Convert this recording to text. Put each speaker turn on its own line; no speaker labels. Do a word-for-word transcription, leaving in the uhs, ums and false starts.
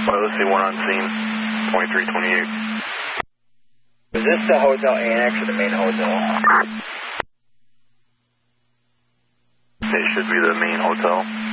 Well, let's see one on scene, twenty-three twenty-eight.
Is this the hotel annex or the main hotel?
It should be the main hotel.